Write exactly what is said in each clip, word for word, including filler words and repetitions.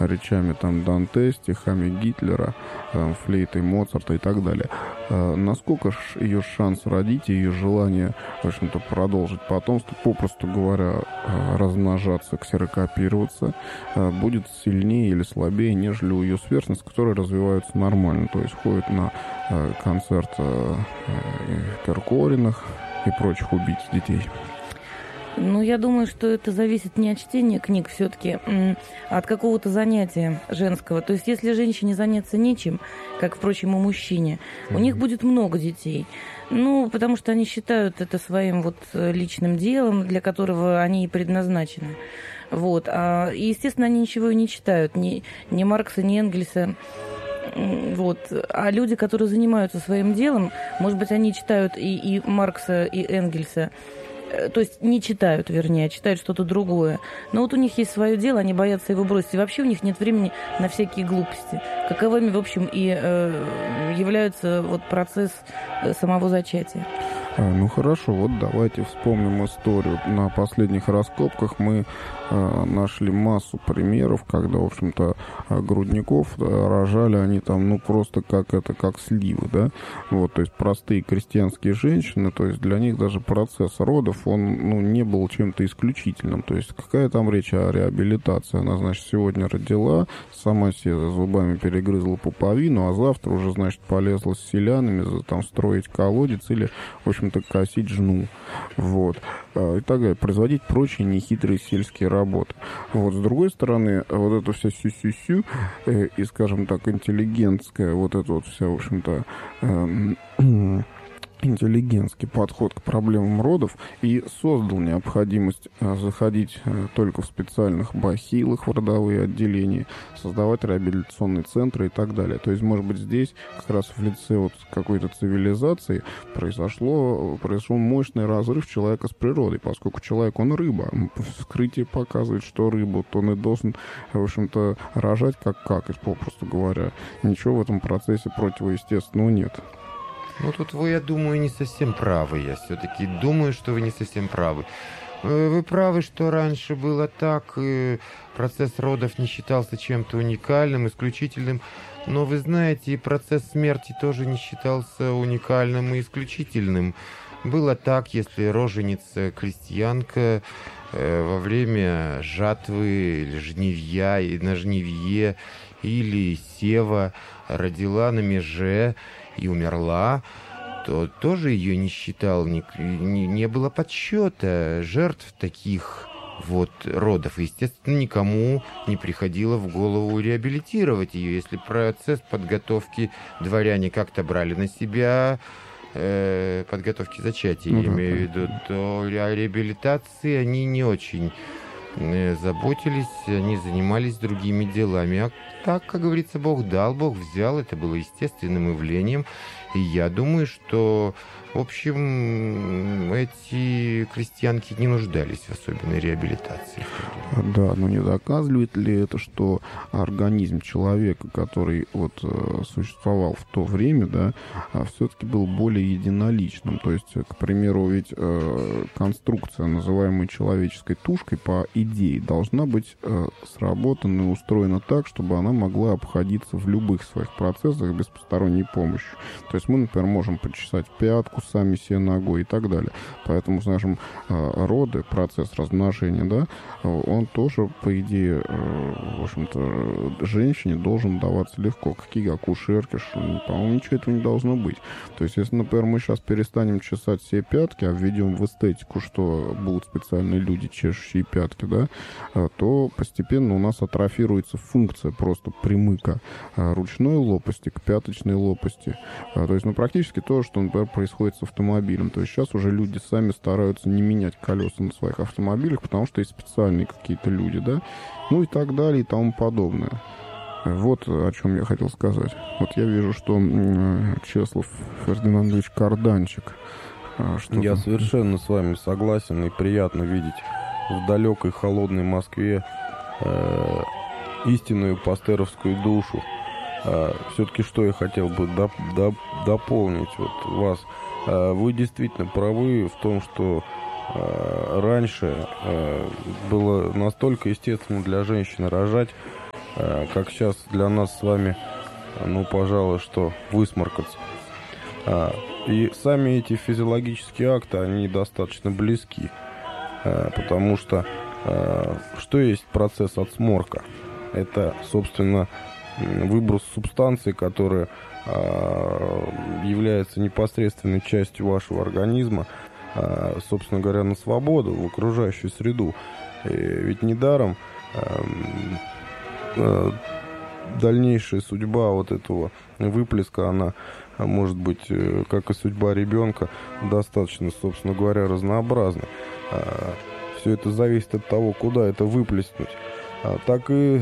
речами там Данте, стихами Гитлера, там, флейтой Моцарта и так далее. Насколько ж ее шанс родить, ее желание, в общем-то, продолжить потомство, попросту говоря, размножаться, ксерокопироваться, будет сильнее или слабее, нежели у ее сверстниц, которые развиваются нормально, то есть ходят на концерт Киркориных и прочих убийц детей? Ну, я думаю, что это зависит не от чтения книг все-таки, а от какого-то занятия женского. То есть, если женщине заняться нечем, как, впрочем, и мужчине, у них будет много детей. Ну, потому что они считают это своим вот личным делом, для которого они и предназначены. Вот. А, и, естественно, они ничего и не читают, ни, ни Маркса, ни Энгельса. Вот. А люди, которые занимаются своим делом, может быть, они читают и, и Маркса, и Энгельса, то есть не читают, вернее, а читают что-то другое. Но вот у них есть свое дело, они боятся его бросить. И вообще у них нет времени на всякие глупости. Каковыми, в общем, и э, является вот процесс самого зачатия. Ну хорошо, вот давайте вспомним историю. На последних раскопках мы э, нашли массу примеров, когда, в общем-то, грудников да, рожали они там, ну, просто как это, как сливы, да. Вот, то есть простые крестьянские женщины, то есть для них даже процесс родов, он, ну, не был чем-то исключительным. То есть какая там речь о реабилитации? Она, значит, сегодня родила, сама себе зубами перегрызла пуповину, а завтра уже, значит, полезла с селянами, там, строить колодец или, в общем, косить жну, вот, и так далее, производить прочие нехитрые сельские работы. Вот, с другой стороны, вот эта вся сю-сю-сю э, и, скажем так, интеллигентская, вот эта вот вся, в общем-то, э, интеллигентский подход к проблемам родов и создал необходимость заходить только в специальных бахилах в родовые отделения, создавать реабилитационные центры и так далее. То есть, может быть, здесь как раз в лице вот какой-то цивилизации произошло, произошел мощный разрыв человека с природой, поскольку человек, он рыба. Вскрытие показывает, что рыба, то он и должен, в общем-то, рожать как какать, попросту говоря. Ничего в этом процессе противоестественного нет. Ну, тут вы, я думаю, не совсем правы. Я все-таки думаю, что вы не совсем правы. Вы правы, что раньше было так, и процесс родов не считался чем-то уникальным, исключительным. Но, вы знаете, процесс смерти тоже не считался уникальным и исключительным. Было так, если роженица, крестьянка э, во время жатвы или жнивья, и на жнивье, или сева родила на меже и умерла, то тоже ее не считал, не, не, не было подсчета жертв таких вот родов. Естественно, никому не приходило в голову реабилитировать ее. Если процесс подготовки дворяне как-то брали на себя, э, подготовки зачатия, ну, я да, имею в виду, то о реабилитации они не очень э, заботились, они занимались другими делами. А так, как говорится, Бог дал, Бог взял, это было естественным явлением. И я думаю, что, в общем, эти крестьянки не нуждались в особенной реабилитации. Да, но не доказывает ли это, что организм человека, который вот существовал в то время, да, все-таки был более единоличным? То есть, к примеру, ведь конструкция, называемая человеческой тушкой, по идее, должна быть сработана и устроена так, чтобы она могла обходиться в любых своих процессах без посторонней помощи. То есть мы, например, можем почесать пятку сами себе ногой и так далее. Поэтому, скажем, роды, процесс размножения, да, он тоже, по идее, в общем-то, женщине должен даваться легко. Какие акушерки, по-моему, ничего этого не должно быть. То есть, если, например, мы сейчас перестанем чесать все пятки, а введем в эстетику, что будут специальные люди, чешущие пятки, да, то постепенно у нас атрофируется функция просто примыка ручной лопасти к пяточной лопасти. То есть, ну, практически то, что, например, происходит с автомобилем. То есть сейчас уже люди сами стараются не менять колеса на своих автомобилях, потому что есть специальные какие-то люди, да, ну и так далее и тому подобное. Вот о чем я хотел сказать. Вот я вижу, что Чеслав Фердинандович Карданчик. Что я там? Совершенно с вами согласен, и приятно видеть в далекой холодной Москве э, истинную пастеровскую душу. А, все-таки что я хотел бы доп, доп, дополнить вот вас. А, вы действительно правы в том, что а, раньше а, было настолько естественно для женщины рожать, как сейчас для нас с вами, ну, пожалуй, что высморкаться. И сами эти физиологические акты, они достаточно близки, потому что что есть процесс отсморка? Это, собственно, выброс субстанции, которая является непосредственной частью вашего организма, собственно говоря, на свободу, в окружающую среду. И ведь недаром дальнейшая судьба вот этого выплеска, она может быть, как и судьба ребенка, достаточно, собственно говоря, разнообразна. Все это зависит от того, куда это выплеснуть. Так и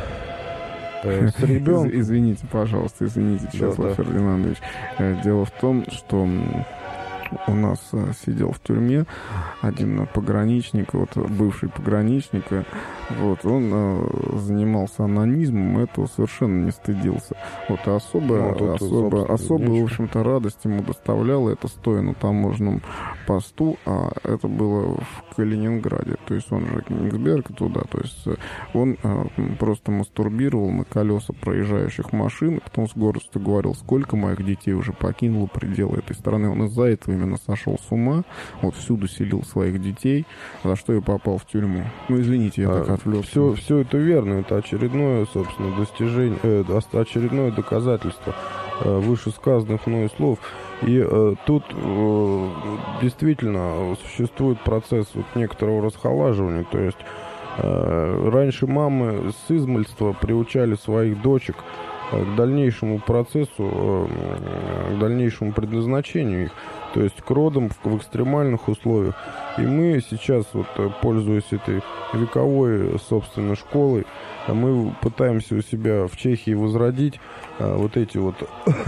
с ребенком. Извините, пожалуйста, извините, Чеслав да, да. Фердинандович. Дело в том, что у нас сидел в тюрьме один пограничник, вот бывший пограничник, вот, он э, занимался анонизмом, этого совершенно не стыдился. Вот, и особо, ну, особо, особо в общем-то, радость ему доставляла это стоя на таможенном посту, а это было в Калининграде, то есть он же Кенигсберг туда, то есть он э, просто мастурбировал на колеса проезжающих машин, потом с гордостью говорил, сколько моих детей уже покинуло пределы этой страны. Он из-за этого именно сошел с ума, вот всюду селил своих детей, за что и попал в тюрьму. Ну, извините, я а, так отвлекся. Все, все это верно, это очередное, собственно, достижение, э, очередное доказательство э, вышесказанных мною слов. И э, тут э, действительно существует процесс вот некоторого расхолаживания, то есть э, раньше мамы с измальства приучали своих дочек к дальнейшему процессу, к дальнейшему предназначению их, то есть к родам в экстремальных условиях. И мы сейчас, вот, пользуясь этой вековой, собственно, школой, мы пытаемся у себя в Чехии возродить вот эти вот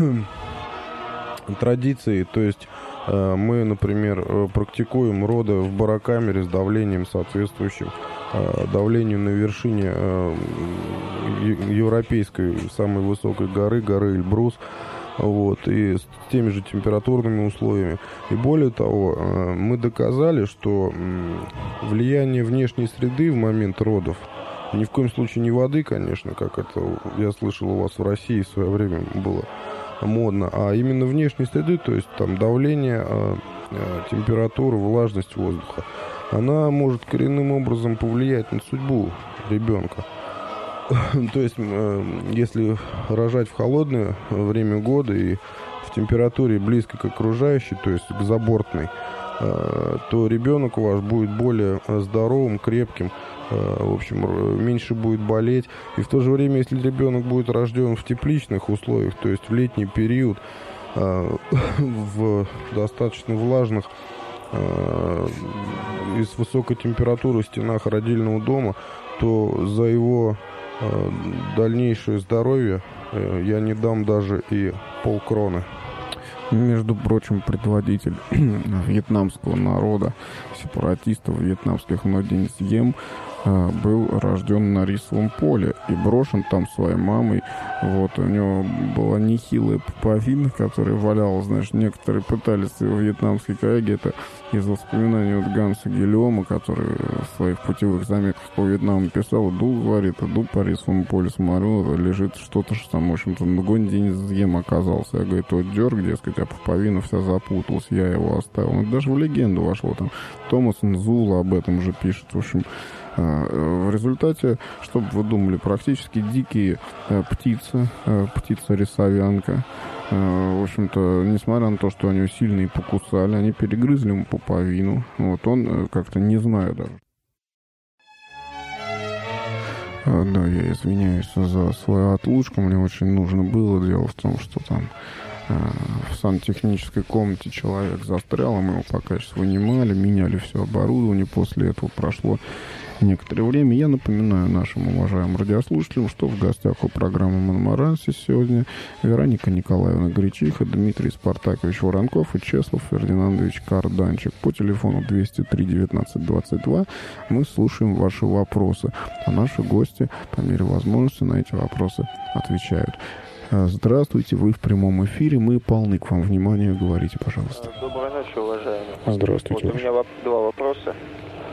традиции, то есть мы, например, практикуем роды в барокамере с давлением соответствующим давлению на вершине европейской самой высокой горы, горы Эльбрус, вот, и с теми же температурными условиями. И более того, мы доказали, что влияние внешней среды в момент родов, ни в коем случае не воды, конечно, как это я слышал у вас в России в свое время было модно, а именно внешней среды, то есть там давление, температура, влажность воздуха, она может коренным образом повлиять на судьбу ребенка. То есть, если рожать в холодное время года и в температуре близко к окружающей, то есть к забортной, то ребенок ваш будет более здоровым, крепким, в общем, меньше будет болеть. И в то же время, если ребенок будет рожден в тепличных условиях, то есть в летний период, в достаточно влажных и с высокой температурой в стенах родильного дома, то за его дальнейшее здоровье я не дам даже и полкроны. Между прочим, предводитель вьетнамского народа, сепаратистов вьетнамских Нгоцин Сьем, был рожден на рисовом поле и брошен там своей мамой. Вот, у него была нехилая пуповина, которая валялась, знаешь, некоторые пытались в вьетнамской коряге, это из воспоминаний вот Ганса Гильома, который в своих путевых заметках по Вьетнаму писал, иду, говорит, иду по рисовому полю, смотрю, лежит что-то, что там, в общем-то, Нгоцин Сьем оказался. Я говорю, тот дерг, дескать, а пуповина вся запуталась, я его оставил. Ну, даже в легенду вошло там. Томас Нзула об этом же пишет, в общем. В результате, чтобы вы думали, практически дикие птицы, птица-рисовянка, в общем-то, несмотря на то, что они сильные покусали, они перегрызли ему пуповину. Вот он как-то не знаю даже. Да, я извиняюсь за свою отлучку, мне очень нужно было. Дело в том, что там в сантехнической комнате человек застрял, а мы его пока сейчас вынимали, меняли все оборудование. После этого прошло некоторое время. Я напоминаю нашим уважаемым радиослушателям, что в гостях у программы «Монмаранси» сегодня Вероника Николаевна Гречиха, Дмитрий Спартакович Воронков и Чеслав Фердинандович Карданчик. По телефону двести три девятнадцать двадцать два мы слушаем ваши вопросы, а наши гости по мере возможности на эти вопросы отвечают. Здравствуйте, вы в прямом эфире, мы полны к вам внимания, говорите, пожалуйста. Доброй ночи, уважаемые. Здравствуйте. Вот у меня два вопроса.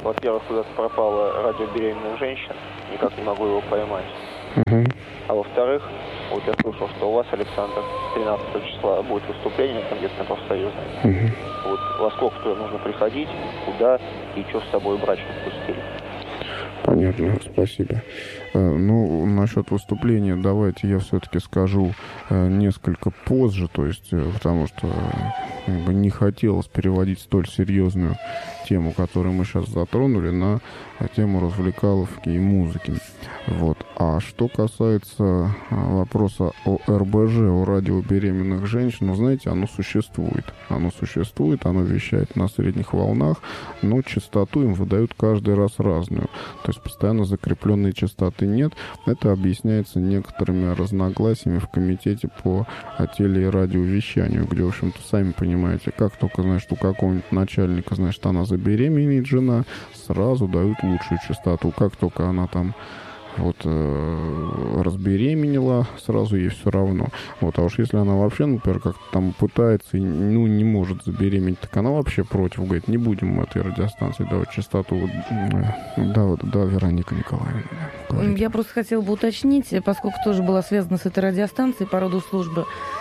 во-первых, куда-то пропало радио беременных женщин, никак не могу его поймать. Угу. А во-вторых, вот я слышал, что у вас, Александр, тринадцатого числа будет выступление там где-то на профсоюзной. Угу. Вот во сколько туда нужно приходить, куда и что с собой брать, чтобы пустили. Понятно, спасибо. Ну, насчет выступления давайте я все-таки скажу несколько позже, то есть, потому что как бы, не хотелось переводить столь серьезную тему, которую мы сейчас затронули, на тему развлекаловки и музыки. Вот. А что касается вопроса о эр бэ жэ, о радио беременных женщин, ну, знаете, оно существует. Оно существует, оно вещает на средних волнах, но частоту им выдают каждый раз разную. То есть постоянно закрепленной частоты нет. Это объясняется некоторыми разногласиями в комитете по теле- и радиовещанию, где, в общем-то, сами понимаете, как только, значит, у какого-нибудь начальника, значит, она забеременеет, жена, сразу дают лучшую частоту. Как только она там вот э, разбеременела, сразу ей все равно. Вот, а уж если она вообще, например, как-то там пытается и, ну, не может забеременеть, так она вообще против, говорит, не будем мы этой радиостанции давать частоту. Вот, да, вот, да, Вероника Николаевна. Говорите. Я просто хотела бы уточнить, поскольку тоже была связана с этой радиостанцией по роду службы.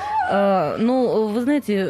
Ну, вы знаете,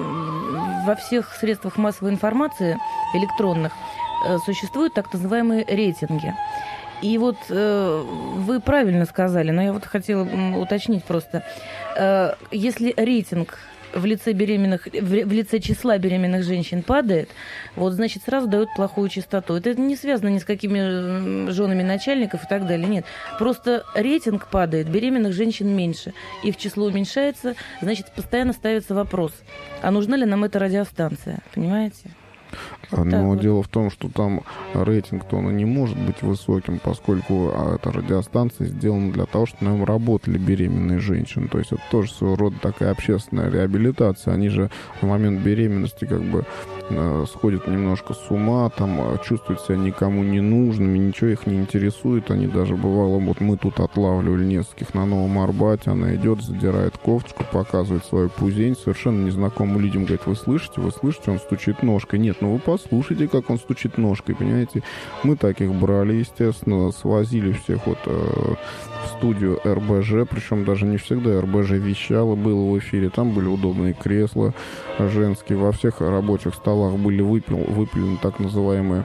во всех средствах массовой информации электронных существуют так называемые рейтинги. И вот э, вы правильно сказали, но я вот хотела уточнить просто. Э, если рейтинг в лице беременных, в, в лице числа беременных женщин падает, вот, значит, сразу дают плохую частоту. Это не связано ни с какими женами начальников и так далее. Нет. Просто рейтинг падает, беременных женщин меньше. Их число уменьшается, значит, постоянно ставится вопрос, а нужна ли нам эта радиостанция? Понимаете? Но вот. Дело в том, что там рейтинг-то он и не может быть высоким, поскольку эта радиостанция сделана для того, чтобы на нем работали беременные женщины. То есть это тоже своего рода такая общественная реабилитация. Они же в момент беременности как бы э, сходят немножко с ума, там чувствуют себя никому не нужными, ничего их не интересует. Они даже, бывало, вот мы тут отлавливали нескольких на Новом Арбате, она идет, задирает кофточку, показывает свою пузень, совершенно незнакомым людям говорит, вы слышите, вы слышите, он стучит ножкой. Нет, ну вы послушайте, как он стучит ножкой, понимаете? Мы таких брали, естественно, свозили всех вот э, в студию эр бэ жэ, причем даже не всегда эр бэ жэ вещало, было в эфире, там были удобные кресла женские, во всех рабочих столах были выпил, выпилены так называемые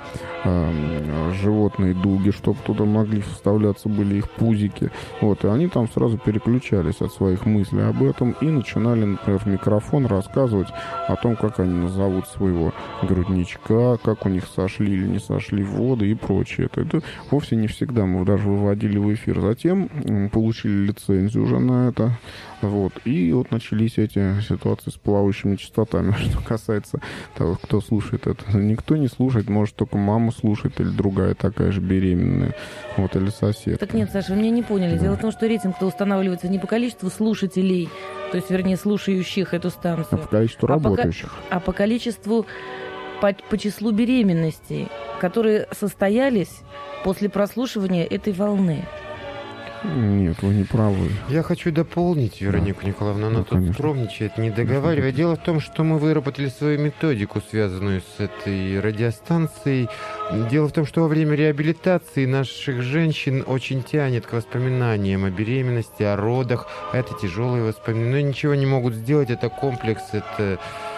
э, животные дуги, чтобы туда могли вставляться были их пузики, вот, и они там сразу переключались от своих мыслей об этом и начинали, например, в микрофон рассказывать о том, как они назовут своего грудничка, как у них сошли или не сошли воды и прочее. Это, это вовсе не всегда мы даже выводили в эфир. Затем получили лицензию уже на это. Вот. И вот начались эти ситуации с плавающими частотами. Что касается того, кто слушает это. Никто не слушает, может, только мама слушает или другая такая же беременная. Вот, или сосед. Так нет, Саша, вы меня не поняли. Дело в том, что рейтинг-то устанавливается не по количеству слушателей, то есть, вернее, слушающих эту станцию. А по количеству а работающих. По, а по количеству, по, по числу беременностей, которые состоялись после прослушивания этой волны. Нет, вы не правы. Я хочу дополнить Веронику да. Николаевну, она да, тут конечно. скромничает, не договаривает. Дело в том, что мы выработали свою методику, связанную с этой радиостанцией. Дело в том, что во время реабилитации наших женщин очень тянет к воспоминаниям о беременности, о родах. Это тяжелые воспоминания, но ничего не могут сделать, это комплекс, это...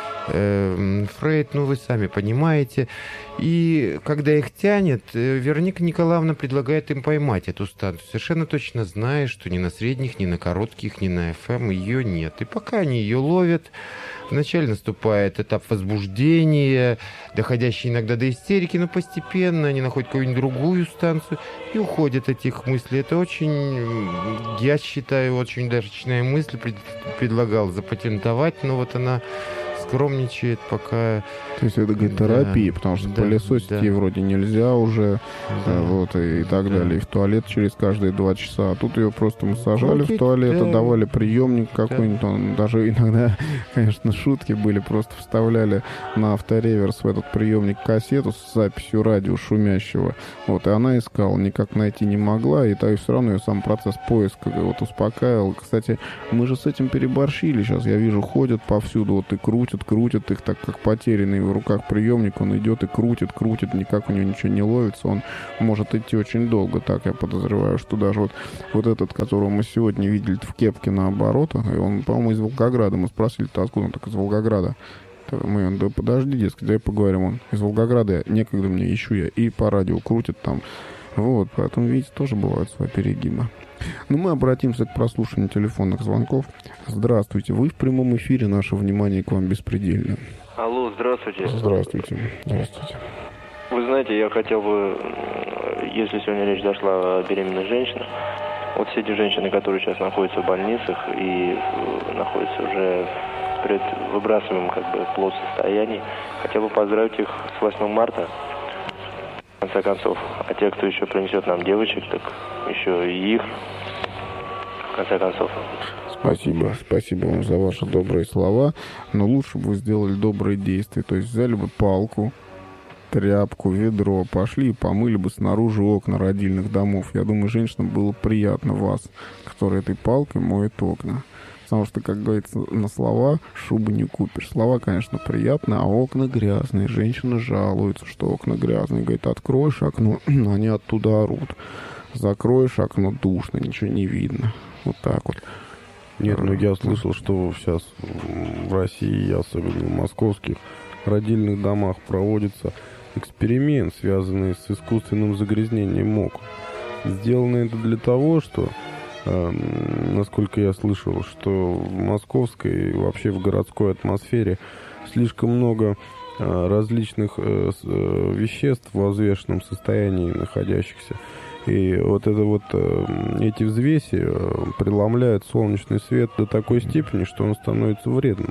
Фрейд, ну вы сами понимаете. И когда их тянет, Вероника Николаевна предлагает им поймать эту станцию, совершенно точно зная, что ни на средних, ни на коротких, ни на эф эм ее нет. И пока они ее ловят, вначале наступает этап возбуждения, доходящий иногда до истерики, но постепенно они находят какую-нибудь другую станцию и уходят от этих мыслей. Это очень, я считаю, очень удачная мысль, пред, предлагал запатентовать, но вот она скромничает пока. То есть это, говорит, терапия, да, потому что да, пылесосить да. ей вроде нельзя уже, да, вот, и, и так да. далее. И в туалет через каждые два часа. А тут ее просто мы сажали Окей, в туалет, да. давали приемник какой-нибудь. Да. Он, даже иногда, конечно, шутки были, просто вставляли на автореверс в этот приемник кассету с записью радио шумящего. Вот, и она искала, никак найти не могла, и так и все равно ее сам процесс поиска вот успокаивал. Кстати, мы же с этим переборщили сейчас. Я вижу, ходят повсюду, вот и крутят крутит, крутит их, так как потерянный в руках приемник, он идет и крутит, крутит, никак у него ничего не ловится, он может идти очень долго, так я подозреваю, что даже вот, вот этот, которого мы сегодня видели в кепке наоборот, и он, по-моему, из Волгограда, мы спросили-то, откуда он так из Волгограда. Мы, он, да подожди, дескать, давай поговорим, он из Волгограда, некогда мне, ищу я, и по радио крутит там. Вот, поэтому, видите, тоже бывают свои перегибы. Но мы обратимся к прослушиванию телефонных звонков. Здравствуйте, вы в прямом эфире, наше внимание к вам беспредельно. Алло, здравствуйте. Здравствуйте, здравствуйте. Вы знаете, я хотел бы, если сегодня речь зашла о беременных женщинах, вот все эти женщины, которые сейчас находятся в больницах и находятся уже перед выбрасываемым как бы плод состоянии, хотел бы поздравить их с восьмым марта, в конце концов. А те, кто еще принесет нам девочек, так еще и их, в конце концов. Спасибо, спасибо вам за ваши добрые слова, но лучше бы вы сделали добрые действия, то есть взяли бы палку, тряпку, ведро, пошли и помыли бы снаружи окна родильных домов. Я думаю, женщинам было приятно вас, которые этой палкой моют окна. Потому что, как говорится, на слова шубы не купишь. Слова, конечно, приятные, а окна грязные. Женщина жалуется, что окна грязные. Говорит, откроешь окно, они оттуда орут. Закроешь окно, душно, ничего не видно. Вот так вот. Нет, ну я слышал, что сейчас в России, особенно в московских родильных домах, проводится эксперимент, связанный с искусственным загрязнением окон. Сделано это для того, что, э, насколько я слышал, что в московской и вообще в городской атмосфере слишком много э, различных э, э, веществ в взвешенном состоянии находящихся. И вот это вот, э, эти взвеси э, преломляют солнечный свет до такой степени, что он становится вредным.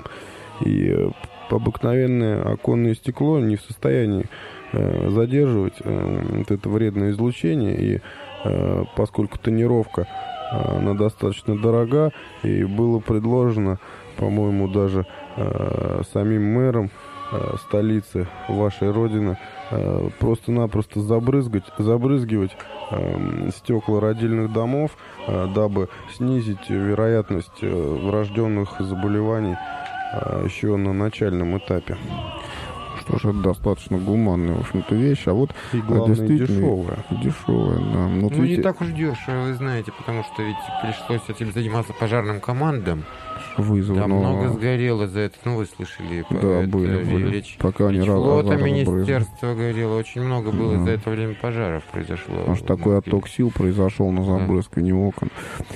И э, обыкновенное оконное стекло не в состоянии э, задерживать э, вот это вредное излучение. И э, поскольку тонировка э, она достаточно дорога, и было предложено, по-моему, даже э, самим мэром э, столицы вашей родины э, просто-напросто забрызгать, забрызгивать э, стекла родильных домов, э, дабы снизить вероятность э, врожденных заболеваний еще на начальном этапе. Что ж, это достаточно гуманная, в общем-то, вещь. А вот и главное, действительно дешевая. Дешевая, да. Ну, вот видите, не так уж дешево, вы знаете, потому что ведь пришлось этим заниматься пожарным командам. вызов. Там но... много сгорело за это. Ну, вы слышали. Да, это, были, были. Речь, Пока они речь раз, флота раз, раз, министерства горело. Очень много было да. за это время пожаров произошло. Потому что такой отток сил произошел на забрызгивании да. окон.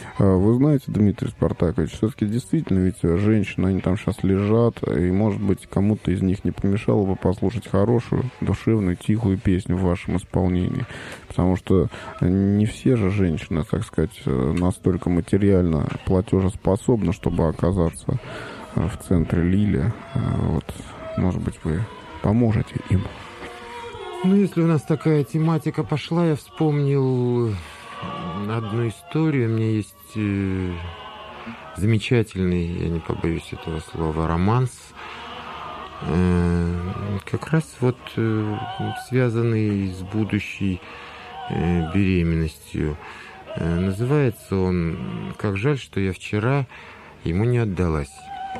Вы знаете, Дмитрий Спартакович, все-таки действительно ведь женщины, они там сейчас лежат, и, может быть, кому-то из них не помешало бы послушать хорошую, душевную, тихую песню в вашем исполнении. Потому что не все же женщины, так сказать, настолько материально платежеспособны, чтобы оказаться в центре Лили. Вот, может быть, вы поможете им. Ну, если у нас такая тематика пошла, я вспомнил одну историю. У меня есть э, замечательный, я не побоюсь этого слова, романс. Э, как раз вот э, связанный с будущей э, беременностью. Э, называется он «Как жаль, что я вчера ему не отдалась».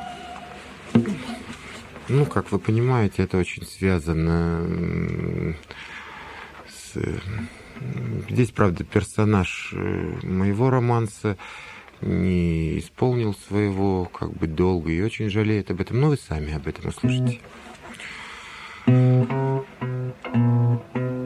Ну, как вы понимаете, это очень связано с... Здесь, правда, персонаж моего романса не исполнил своего как бы долга и очень жалеет об этом. Но вы сами об этом услышите.